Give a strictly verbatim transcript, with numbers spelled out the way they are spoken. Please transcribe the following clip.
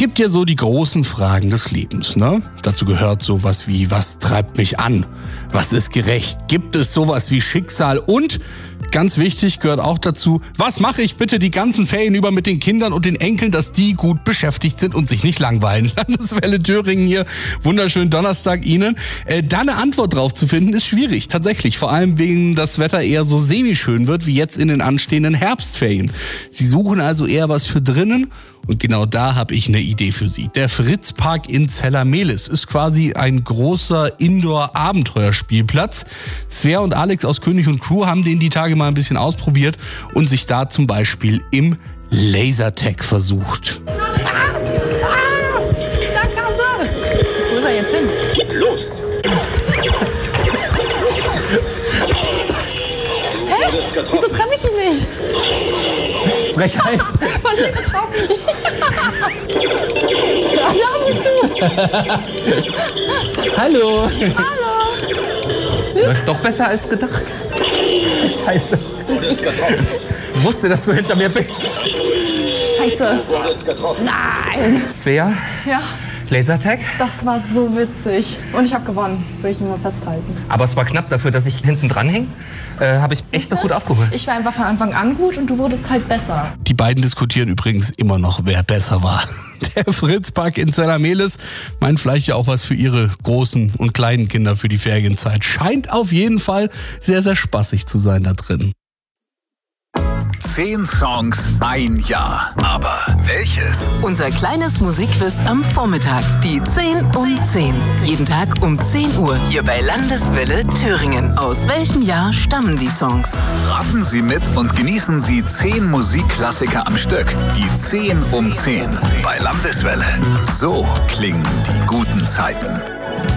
gibt ja so die großen Fragen des Lebens, ne? Dazu gehört sowas wie, was treibt mich an? Was ist gerecht? Gibt es sowas wie Schicksal? Und ganz wichtig gehört auch dazu, was mache ich bitte die ganzen Ferien über mit den Kindern und den Enkeln, dass die gut beschäftigt sind und sich nicht langweilen? Landeswelle Thüringen hier, wunderschönen Donnerstag Ihnen. Äh, da eine Antwort drauf zu finden, ist schwierig, tatsächlich. Vor allem wegen das Wetter eher so semi-schön wird, wie jetzt in den anstehenden Herbstferien. Sie suchen also eher was für drinnen. Und genau da habe ich eine Idee für Sie. Der Fritzpark in Zellermehlis ist quasi ein großer Indoor-Abenteuerspielplatz. Svea und Alex aus König und Crew haben den die Tage mal ein bisschen ausprobiert und sich da zum Beispiel im Lasertag versucht. Ah, ah, Sackgasse! Wo ist er jetzt hin? Los! Hä? Wieso treffe ich ihn nicht? Frechheit. Was ist getroffen? Ja, da bist du. Hallo. Hallo. Läuft doch besser als gedacht. Scheiße. Ich wusste, dass du hinter mir bist. Scheiße. Nein. Svea, Ja, Lasertag. das war so witzig. Und ich habe gewonnen, will ich nur festhalten. Aber es war knapp dafür, dass ich hinten dran hing. Äh, habe ich echt noch gut aufgeholt. Ich war einfach von Anfang an gut und du wurdest halt besser. Die beiden diskutieren übrigens immer noch, wer besser war. Der Fritzpark in Zellermehlis meint vielleicht ja auch was für ihre großen und kleinen Kinder für die Ferienzeit. Scheint auf jeden Fall sehr, sehr spaßig zu sein da drin. Zehn Songs, ein Jahr. Aber welches? Unser kleines Musikquiz am Vormittag. Die zehn um zehn. Jeden Tag um zehn Uhr. Hier bei Landeswelle Thüringen. Aus welchem Jahr stammen die Songs? Raten Sie mit und genießen Sie zehn Musikklassiker am Stück. Die zehn um zehn bei Landeswelle. So klingen die guten Zeiten.